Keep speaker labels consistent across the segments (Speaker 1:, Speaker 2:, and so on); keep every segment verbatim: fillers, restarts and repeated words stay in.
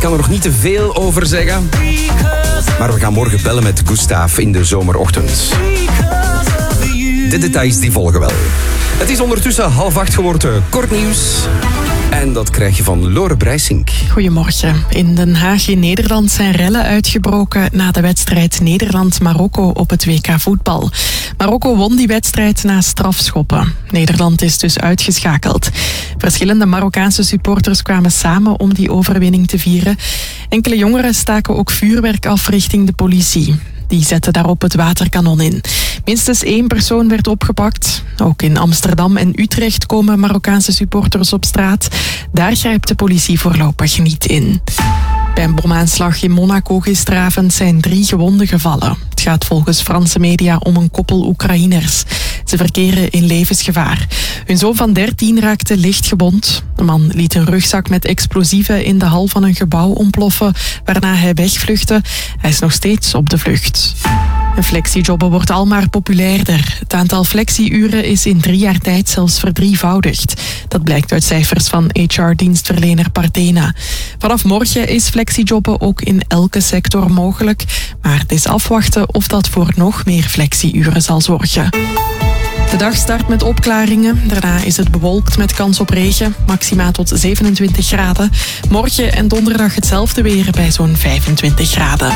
Speaker 1: kan er nog niet te veel over zeggen. Maar we gaan morgen bellen met Gustav in de zomerochtend. De details die volgen wel. Het is ondertussen half acht geworden. Kort nieuws. En dat krijg je van Lore Breisink.
Speaker 2: Goedemorgen. In Den Haag in Nederland zijn rellen uitgebroken na de wedstrijd Nederland-Marokko op het W K voetbal. Marokko won die wedstrijd na strafschoppen. Nederland is dus uitgeschakeld. Verschillende Marokkaanse supporters kwamen samen om die overwinning te vieren. Enkele jongeren staken ook vuurwerk af richting de politie. Die zetten daarop het waterkanon in. Minstens één persoon werd opgepakt. Ook in Amsterdam en Utrecht komen Marokkaanse supporters op straat. Daar grijpt de politie voorlopig niet in. Bij een bomaanslag in Monaco gisteravond zijn drie gewonden gevallen. Het gaat volgens Franse media om een koppel Oekraïners. Ze verkeren in levensgevaar. Hun zoon van dertien raakte licht gewond. De man liet een rugzak met explosieven in de hal van een gebouw ontploffen, waarna hij wegvluchtte. Hij is nog steeds op de vlucht. En flexijobben wordt al maar populairder. Het aantal flexiuren is in drie jaar tijd zelfs verdrievoudigd. Dat blijkt uit cijfers van H R-dienstverlener Partena. Vanaf morgen is flexijobben ook in elke sector mogelijk. Maar het is afwachten of dat voor nog meer flexiuren zal zorgen. De dag start met opklaringen. Daarna is het bewolkt met kans op regen. Maxima tot zevenentwintig graden. Morgen en donderdag hetzelfde weer bij zo'n vijfentwintig graden.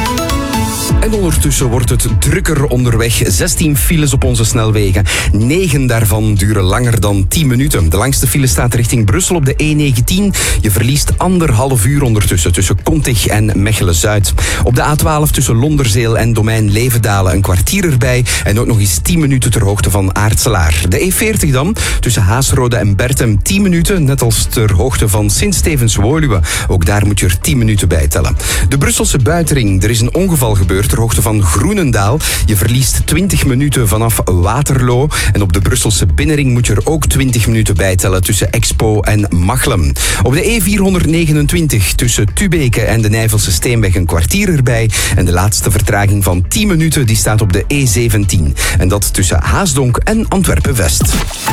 Speaker 1: En ondertussen wordt het drukker onderweg. zestien files op onze snelwegen. negen daarvan duren langer dan tien minuten. De langste file staat richting Brussel op de E negentien. Je verliest anderhalf uur ondertussen tussen Kontig en Mechelen-Zuid. Op de A twaalf tussen Londerzeel en Domein Levendalen een kwartier erbij. En ook nog eens tien minuten ter hoogte van Aartselaar. De E veertig dan tussen Haasrode en Bertem tien minuten. Net als ter hoogte van Sint-Stevens-Woluwe. Ook daar moet je er tien minuten bij tellen. De Brusselse Buitenring. Er is een ongeval gebeurd ter hoogte van Groenendaal. Je verliest twintig minuten vanaf Waterloo. En op de Brusselse Binnenring moet je er ook twintig minuten bij tellen tussen Expo en Machelen. Op de E vierhonderdnegenentwintig tussen Tubeke en de Nijvelse Steenweg een kwartier erbij. En de laatste vertraging van tien minuten die staat op de E zeventien. En dat tussen Haasdonk en Antwerpen-West.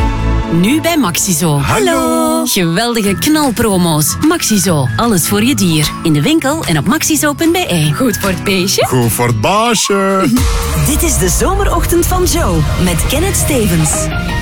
Speaker 3: Nu bij Maxizo.
Speaker 4: Hallo!
Speaker 3: Geweldige knalpromo's. Maxizo, alles voor je dier. In de winkel en op maxizo punt b e.
Speaker 4: Goed voor het beestje.
Speaker 5: Goed voor het baasje.
Speaker 3: Dit is de zomerochtend van Joe met Kenneth Stevens.